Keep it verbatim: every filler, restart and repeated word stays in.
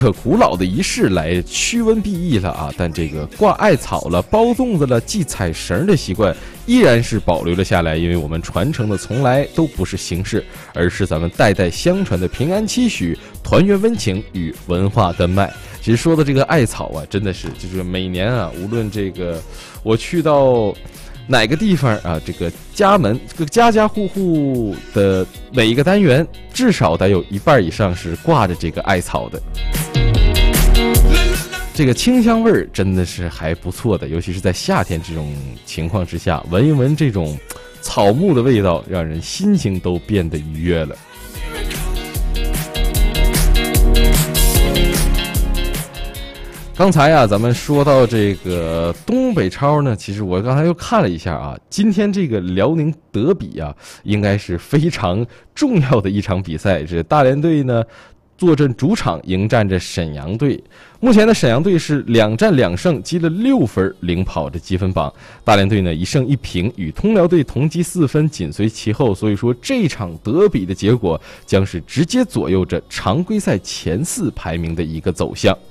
可古老的仪式来驱瘟避疫了啊，但这个挂艾草了、包粽子了、系彩绳的习惯依然是保留了下来，因为我们传承的从来都不是形式，而是咱们代代相传的平安期许、团圆温情与文化的脉。其实说的这个艾草啊，真的是就是每年啊，无论这个我去到哪个地方啊，这个家门这个家家户户的每一个单元，至少得有一半以上是挂着这个艾草的。这个清香味儿真的是还不错的，尤其是在夏天这种情况之下，闻一闻这种草木的味道，让人心情都变得愉悦了。刚才啊，咱们说到这个东北超呢，其实我刚才又看了一下啊，今天这个辽宁德比啊，应该是非常重要的一场比赛。这大连队呢坐镇主场迎战着沈阳队。目前的沈阳队是两战两胜，积了六分，领跑着积分榜。大连队呢一胜一平，与通辽队同积四分，紧随其后。所以说这场德比的结果将是直接左右着常规赛前四排名的一个走向。